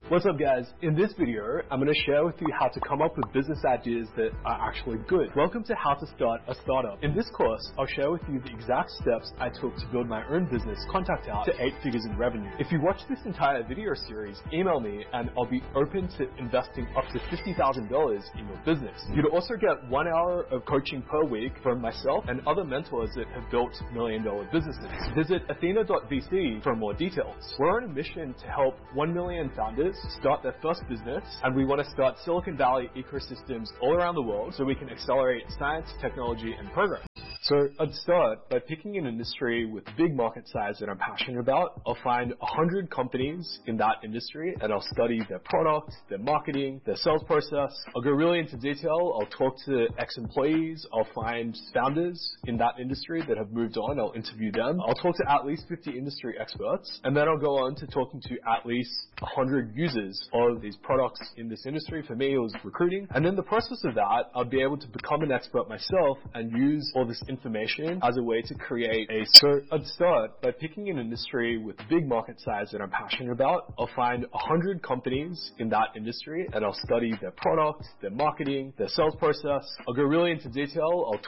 What's up guys? In this video, I'm going to share with you how to come up with business ideas that are actually good. Welcome to How to Start a Startup. In this course, I'll share with you the exact steps I took to build my own business, Contact Out, to 8 figures in revenue. If you watch this entire video series, email me and I'll be open to investing up to $50,000 in your business. You'd also get 1 hour of coaching per week from myself and other mentors that have built million-dollar businesses. Visit athena.vc for more details. We're on a mission to help 1 million founders start their first business, and we want to start Silicon Valley ecosystems all around the world so we can accelerate science, technology, and progress. So I'd start by picking an industry with big market size that I'm passionate about. I'll find 100 companies in that industry and I'll study their product, their marketing, their sales process. I'll go really into detail. I'll talk to ex-employees. I'll find founders in that industry that have moved on. I'll interview them. I'll talk to at least 50 industry experts, and then I'll go on to talking to at least 100 users of these products in this industry. For me, it was recruiting. And in the process of that, I'll be able to become an expert myself and use all this information as a way to create So I'd start by picking an industry with big market size that I'm passionate about. I'll find 100 companies in that industry and I'll study their product, their marketing, their sales process. I'll go really into detail. I'll